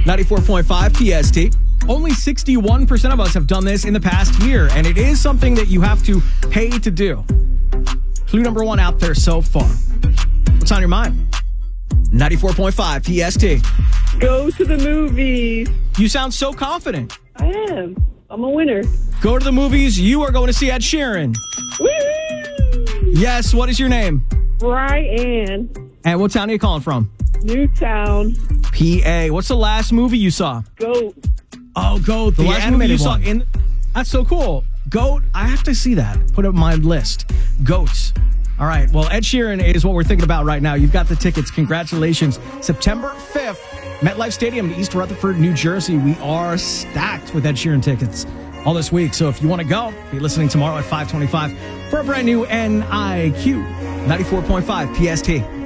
94.5 PST. Only 61% of us have done this in the past year, and it is something that you have to pay to do. Clue number one out there so far. What's on your mind? 94.5 PST. Go to the movies. You sound so confident. I am. I'm a winner. Go to the movies. You are going to see Ed Sheeran. Woo! Yes, what is your name? Brian. And what town are you calling from? Newtown. PA. What's the last movie you saw? Goat. Oh, Goat. The last movie you saw in... That's so cool. Goat. I have to see that. Put it on my list. Goats. All right. Well, Ed Sheeran is what we're thinking about right now. You've got the tickets. Congratulations. September 5th, MetLife Stadium, East Rutherford, New Jersey. We are stacked with Ed Sheeran tickets all this week. So if you want to go, be listening tomorrow at 5:25 for a brand new NIQ 94.5 PST.